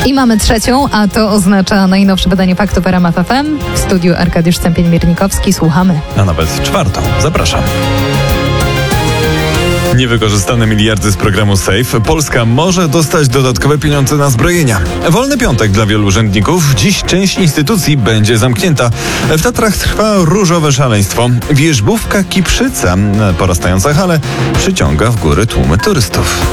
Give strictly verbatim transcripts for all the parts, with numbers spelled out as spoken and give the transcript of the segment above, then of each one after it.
I mamy trzecią, a to oznacza najnowsze wydanie faktów R M F F M. W studiu Arkadiusz Stępień-Miernikowski. Słuchamy. A nawet czwartą. Zapraszam. Niewykorzystane miliardy z programu SAFE. Polska może dostać dodatkowe pieniądze na zbrojenia. Wolny piątek dla wielu urzędników. Dziś część instytucji będzie zamknięta. W Tatrach trwa różowe szaleństwo. Wierzbówka Kiprzyca, porastająca hale, przyciąga w góry tłumy turystów.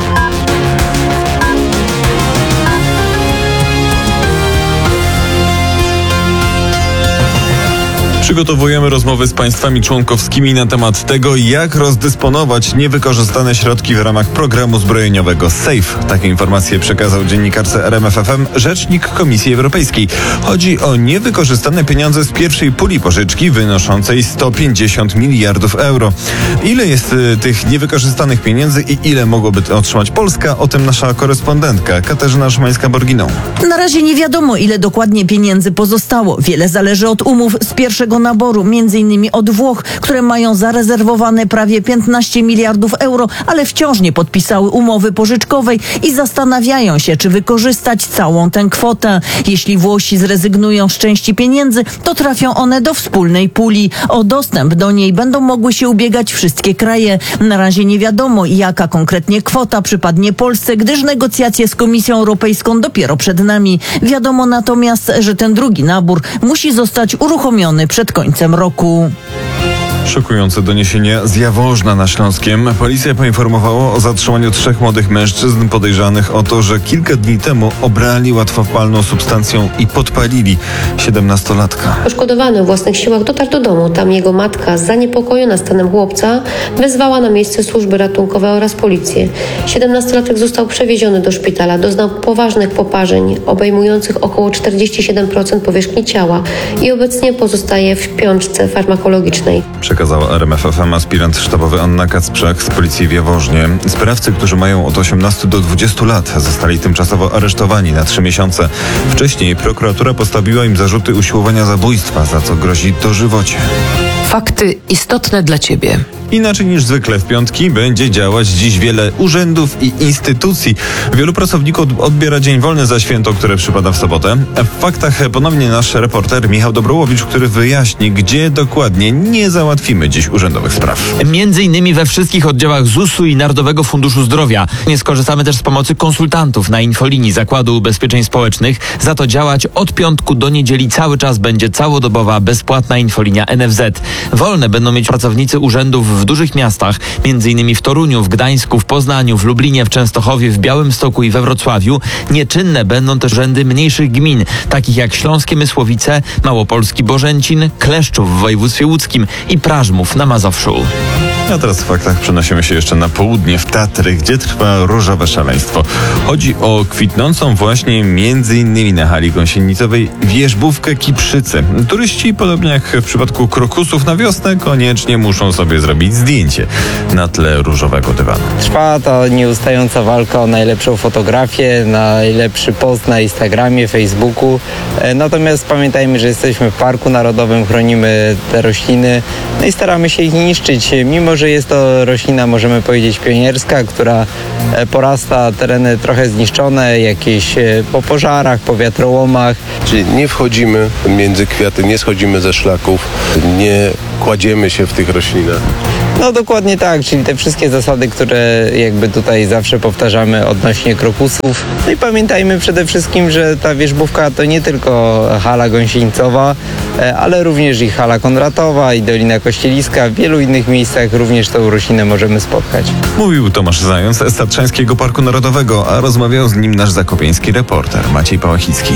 Przygotowujemy rozmowy z państwami członkowskimi na temat tego, jak rozdysponować niewykorzystane środki w ramach programu zbrojeniowego SAFE. Takie informacje przekazał dziennikarce R M F F M rzecznik Komisji Europejskiej. Chodzi o niewykorzystane pieniądze z pierwszej puli pożyczki wynoszącej sto pięćdziesiąt miliardów euro. Ile jest y, tych niewykorzystanych pieniędzy i ile mogłoby otrzymać Polska? O tym nasza korespondentka Katarzyna Szymańska-Borginą. Na razie nie wiadomo, ile dokładnie pieniędzy pozostało. Wiele zależy od umów z pierwszego naboru, między innymi od Włoch, które mają zarezerwowane prawie piętnaście miliardów euro, ale wciąż nie podpisały umowy pożyczkowej i zastanawiają się, czy wykorzystać całą tę kwotę. Jeśli Włosi zrezygnują z części pieniędzy, to trafią one do wspólnej puli. O dostęp do niej będą mogły się ubiegać wszystkie kraje. Na razie nie wiadomo, jaka konkretnie kwota przypadnie Polsce, gdyż negocjacje z Komisją Europejską dopiero przed nami. Wiadomo natomiast, że ten drugi nabór musi zostać uruchomiony przed końcem roku. Szokujące doniesienie z Jaworzna na Śląskiem. Policja poinformowała o zatrzymaniu trzech młodych mężczyzn podejrzanych o to, że kilka dni temu obrali łatwopalną substancją i podpalili siedemnastolatka. Poszkodowany w własnych siłach dotarł do domu. Tam jego matka, zaniepokojona stanem chłopca, wezwała na miejsce służby ratunkowe oraz policję. siedemnastolatek został przewieziony do szpitala. Doznał poważnych poparzeń obejmujących około czterdzieści siedem procent powierzchni ciała i obecnie pozostaje w śpiączce farmakologicznej. Przekazała R M F F M aspirant sztabowy Anna Kacprzak z policji w Jaworznie. Sprawcy, którzy mają od osiemnastu do dwudziestu lat, zostali tymczasowo aresztowani na trzy miesiące. Wcześniej prokuratura postawiła im zarzuty usiłowania zabójstwa, za co grozi dożywocie. Fakty istotne dla Ciebie. Inaczej niż zwykle w piątki będzie działać dziś wiele urzędów i instytucji. Wielu pracowników odbiera dzień wolny za święto, które przypada w sobotę. W faktach ponownie nasz reporter Michał Dobrołowicz, który wyjaśni, gdzie dokładnie nie załatwimy dziś urzędowych spraw. Między innymi we wszystkich oddziałach zusu i Narodowego Funduszu Zdrowia. Nie skorzystamy też z pomocy konsultantów na infolinii Zakładu Ubezpieczeń Społecznych. Za to działać od piątku do niedzieli cały czas będzie całodobowa, bezpłatna infolinia N F Z. Wolne będą mieć pracownicy urzędów w dużych miastach, między innymi w Toruniu, w Gdańsku, w Poznaniu, w Lublinie, w Częstochowie, w Białymstoku i we Wrocławiu. Nieczynne będą też urzędy mniejszych gmin, takich jak Śląskie Mysłowice, Małopolski Bożęcin, Kleszczów w województwie łódzkim i Prażmów na Mazowszu. A teraz w faktach przenosimy się jeszcze na południe, w Tatry, gdzie trwa różowe szaleństwo. Chodzi o kwitnącą właśnie między innymi na hali gąsienicowej wierzbówkę Kiprzycy. Turyści, podobnie jak w przypadku krokusów na wiosnę, koniecznie muszą sobie zrobić zdjęcie na tle różowego dywanu. Trwa ta nieustająca walka o najlepszą fotografię, najlepszy post na Instagramie, Facebooku. Natomiast pamiętajmy, że jesteśmy w Parku Narodowym, chronimy te rośliny, no i staramy się ich nie niszczyć. Mimo że jest to roślina, możemy powiedzieć, pionierska, która porasta tereny trochę zniszczone, jakieś po pożarach, po wiatrołomach. Czyli nie wchodzimy między kwiaty, nie schodzimy ze szlaków, nie kładziemy się w tych roślinach. No dokładnie tak, czyli te wszystkie zasady, które jakby tutaj zawsze powtarzamy odnośnie krokusów. No i pamiętajmy przede wszystkim, że ta wierzbówka to nie tylko hala gąsienica, ale również i hala Konratowa i Dolina Kościeliska. W wielu innych miejscach również tą roślinę możemy spotkać. Mówił Tomasz Zając z Tatrzańskiego Parku Narodowego, a rozmawiał z nim nasz zakopiański reporter Maciej Pałachicki.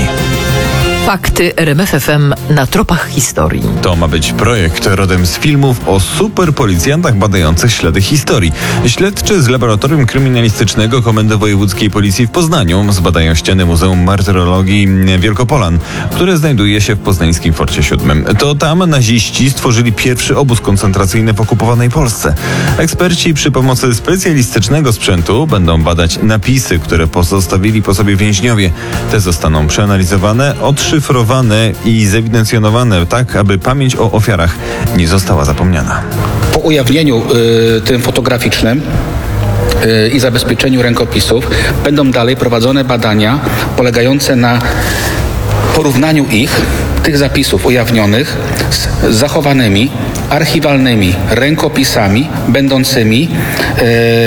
Fakty R M F F M na tropach historii. To ma być projekt rodem z filmów o superpolicjantach badających ślady historii. Śledczy z Laboratorium Kryminalistycznego Komendy Wojewódzkiej Policji w Poznaniu zbadają ściany Muzeum Martyrologii Wielkopolan, które znajduje się w poznańskim Forcie siódmym. To tam naziści stworzyli pierwszy obóz koncentracyjny w okupowanej Polsce. Eksperci przy pomocy specjalistycznego sprzętu będą badać napisy, które pozostawili po sobie więźniowie. Te zostaną przeanalizowane, odszyfrowane i zewidencjonowane tak, aby pamięć o ofiarach nie została zapomniana. Po ujawnieniu y, tym fotograficznym yy, i zabezpieczeniu rękopisów będą dalej prowadzone badania polegające na porównaniu ich, tych zapisów ujawnionych z zachowanymi archiwalnymi rękopisami będącymi yy,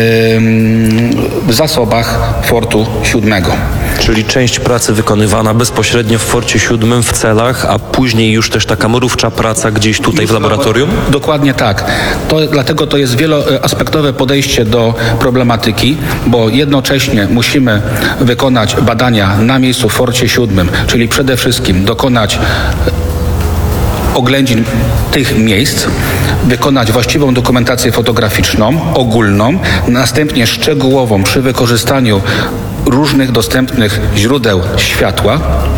w zasobach Fortu siódmego. Czyli część pracy wykonywana bezpośrednio w Forcie siódmym w celach, a później już też taka mrówcza praca gdzieś tutaj już w laboratorium? Dokładnie tak. To, dlatego to jest wieloaspektowe podejście do problematyki, bo jednocześnie musimy wykonać badania na miejscu w Forcie siódmym, czyli przede wszystkim dokonać oględzin tych miejsc, wykonać właściwą dokumentację fotograficzną, ogólną, następnie szczegółową przy wykorzystaniu różnych dostępnych źródeł światła.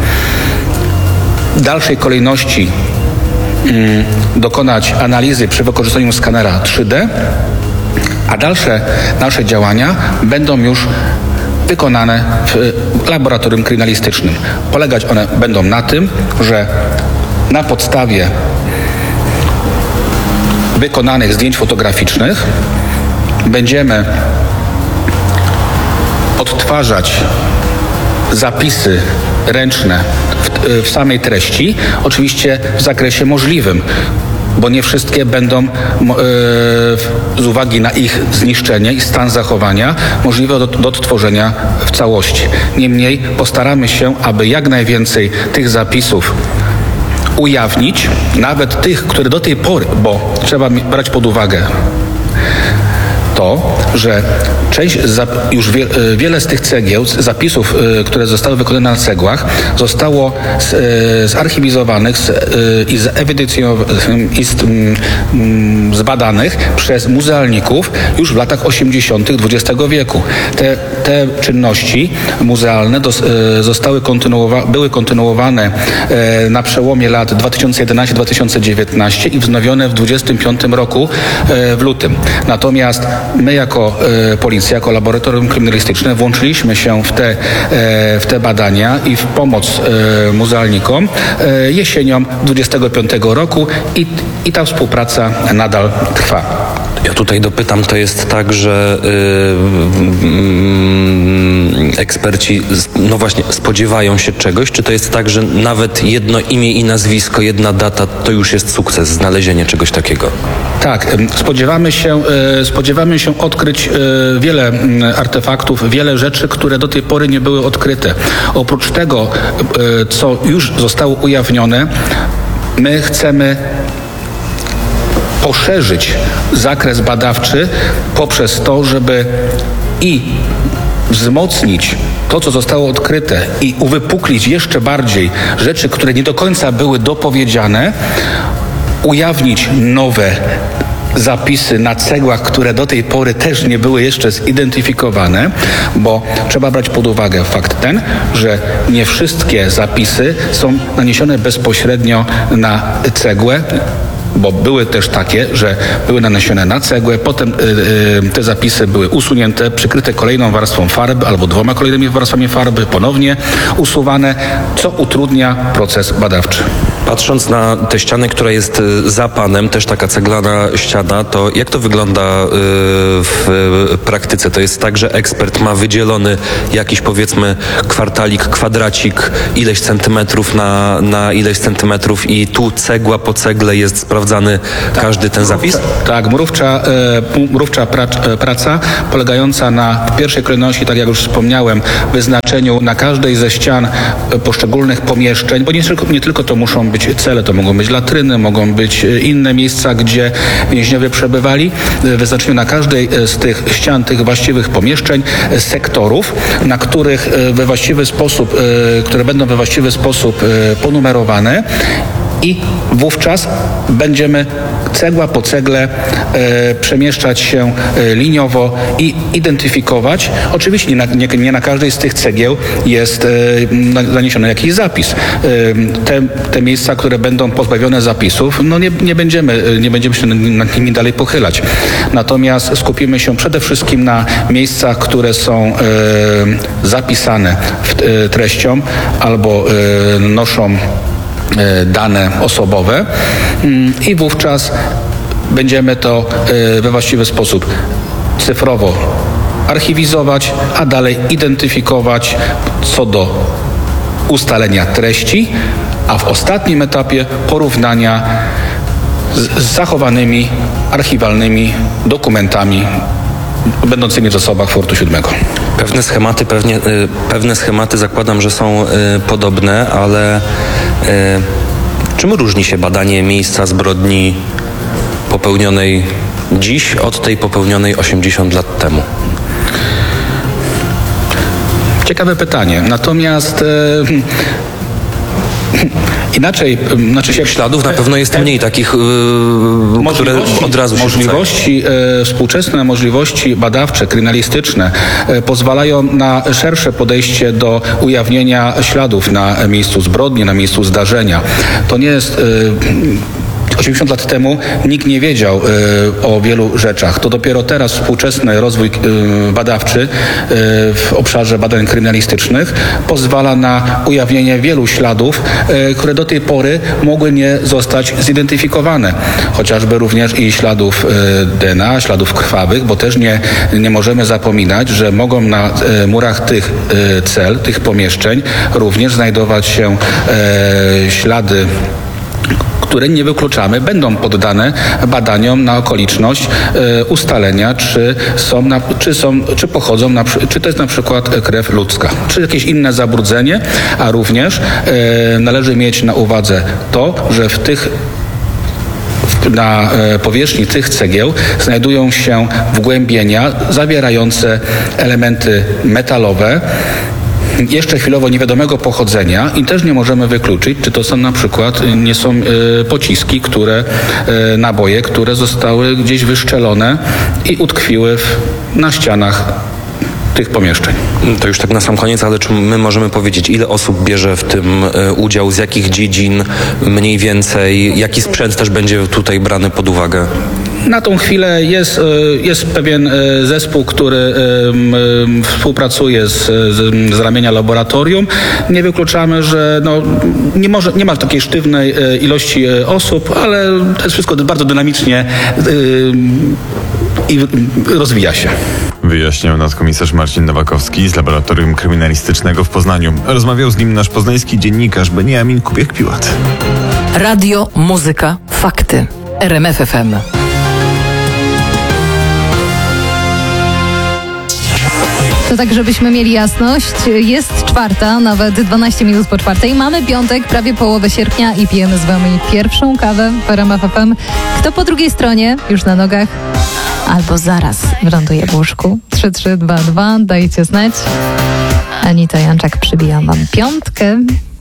W dalszej kolejności mm, dokonać analizy przy wykorzystaniu skanera trzy D, a dalsze nasze działania będą już wykonane w laboratorium kryminalistycznym. Polegać one będą na tym, że na podstawie wykonanych zdjęć fotograficznych będziemy odtwarzać zapisy ręczne w, w samej treści, oczywiście w zakresie możliwym, bo nie wszystkie będą yy, z uwagi na ich zniszczenie i stan zachowania możliwe do, do odtworzenia w całości. Niemniej postaramy się, aby jak najwięcej tych zapisów ujawnić, nawet tych, które do tej pory, bo trzeba brać pod uwagę to, że część, już wie, wiele z tych cegieł, zapisów, które zostały wykonane na cegłach, zostało z, zarchiwizowanych z, i, i z, zbadanych przez muzealników już w latach osiemdziesiątych dwudziestego wieku. Te, te czynności muzealne dos, zostały kontynuowa, były kontynuowane na przełomie lat dwa tysiące jedenasty do dwa tysiące dziewiętnastego i wznowione w dwudziestym piątym roku w lutym. Natomiast my jako e, policja, jako laboratorium kryminalistyczne włączyliśmy się w te, e, w te badania i w pomoc e, muzealnikom e, jesienią dwudziestego piątego roku i, i ta współpraca nadal trwa. Ja tutaj dopytam, to jest tak, że yy, yy, eksperci no właśnie spodziewają się czegoś, czy to jest tak, że nawet jedno imię i nazwisko, jedna data to już jest sukces, znalezienie czegoś takiego? Tak, spodziewamy się, spodziewamy się odkryć wiele artefaktów, wiele rzeczy, które do tej pory nie były odkryte. Oprócz tego, co już zostało ujawnione, my chcemy poszerzyć zakres badawczy poprzez to, żeby i wzmocnić to, co zostało odkryte i uwypuklić jeszcze bardziej rzeczy, które nie do końca były dopowiedziane, ujawnić nowe zapisy na cegłach, które do tej pory też nie były jeszcze zidentyfikowane, bo trzeba brać pod uwagę fakt ten, że nie wszystkie zapisy są naniesione bezpośrednio na cegłę, bo były też takie, że były naniesione na cegłę, potem y, y, te zapisy były usunięte, przykryte kolejną warstwą farby albo dwoma kolejnymi warstwami farby, ponownie usuwane, co utrudnia proces badawczy. Patrząc na tę ścianę, która jest za panem, też taka ceglana ściana, to jak to wygląda w praktyce? To jest tak, że ekspert ma wydzielony jakiś, powiedzmy, kwartalik, kwadracik, ileś centymetrów na, na ileś centymetrów i tu cegła po cegle jest sprawdzany tak, każdy ten zapis? Tak, mrówcza, mrówcza praca polegająca na w pierwszej kolejności, tak jak już wspomniałem, wyznaczeniu na każdej ze ścian poszczególnych pomieszczeń, bo nie tylko, nie tylko to muszą być cele, to mogą być latryny, mogą być inne miejsca, gdzie więźniowie przebywali. Wyznaczeniu na każdej z tych ścian, tych właściwych pomieszczeń, sektorów, na których we właściwy sposób, które będą we właściwy sposób ponumerowane. I wówczas będziemy cegła po cegle e, przemieszczać się e, liniowo i identyfikować. Oczywiście nie na, nie, nie na każdej z tych cegieł jest e, naniesiony jakiś zapis. E, te, te miejsca, które będą pozbawione zapisów, no nie, nie, będziemy, nie będziemy się nad nimi dalej pochylać. Natomiast skupimy się przede wszystkim na miejscach, które są e, zapisane w, e, treścią albo e, noszą dane osobowe i wówczas będziemy to we właściwy sposób cyfrowo archiwizować, a dalej identyfikować co do ustalenia treści, a w ostatnim etapie porównania z, z zachowanymi archiwalnymi dokumentami będącymi w zasobach Fortu siódmego. Pewne schematy, pewnie, y, pewne schematy zakładam, że są y, podobne, ale y, czym różni się badanie miejsca zbrodni popełnionej dziś od tej popełnionej osiemdziesiąt lat temu? Ciekawe pytanie. Natomiast e, inaczej, znaczy się... Śladów na pewno jest mniej takich, yy, które od razu się Możliwości, e, współczesne możliwości badawcze, kryminalistyczne e, pozwalają na szersze podejście do ujawnienia śladów na miejscu zbrodni, na miejscu zdarzenia. To nie jest... E, osiemdziesiąt lat temu nikt nie wiedział y, o wielu rzeczach. To dopiero teraz współczesny rozwój y, badawczy y, w obszarze badań kryminalistycznych pozwala na ujawnienie wielu śladów, y, które do tej pory mogły nie zostać zidentyfikowane. Chociażby również i śladów y, D N A, śladów krwawych, bo też nie, nie możemy zapominać, że mogą na y, murach tych y, cel, tych pomieszczeń również znajdować się y, ślady, które nie wykluczamy, będą poddane badaniom na okoliczność e, ustalenia, czy są, na, czy są, czy pochodzą, na, czy to jest na przykład krew ludzka, czy jakieś inne zabrudzenie, a również e, należy mieć na uwadze to, że w tych na powierzchni tych cegieł znajdują się wgłębienia zawierające elementy metalowe, jeszcze chwilowo niewiadomego pochodzenia i też nie możemy wykluczyć, czy to są na przykład, nie są y, pociski, które, y, naboje, które zostały gdzieś wyszczelone i utkwiły w, na ścianach tych pomieszczeń. To już tak na sam koniec, ale czy my możemy powiedzieć, ile osób bierze w tym y, udział, z jakich dziedzin mniej więcej, jaki sprzęt też będzie tutaj brany pod uwagę? Na tą chwilę jest, jest pewien zespół, który współpracuje z, z, z ramienia laboratorium. Nie wykluczamy, że no, nie, może, nie ma takiej sztywnej ilości osób, ale to jest wszystko bardzo dynamicznie i rozwija się. Wyjaśniał nadkomisarz Marcin Nowakowski z Laboratorium Kryminalistycznego w Poznaniu. Rozmawiał z nim nasz poznański dziennikarz Beniamin Kubiak-Piłat. Radio, muzyka, fakty. R M F F M. To tak, żebyśmy mieli jasność, jest czwarta, nawet dwanaście minut po czwartej. Mamy piątek, prawie połowę sierpnia i pijemy z wami pierwszą kawę w R M F F M. Kto po drugiej stronie, już na nogach, albo zaraz wyląduje w łóżku. trzy trzy dwa dwa, dajcie znać. Anita Janczak przybija wam piątkę.